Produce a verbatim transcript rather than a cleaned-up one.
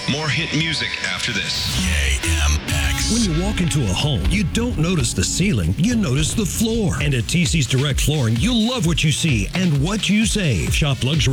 More hit music after this. K M X. When you walk into a home, you don't notice the ceiling, you notice the floor. And at T C's Direct Flooring, you'll love what you see and what you save. Shop luxury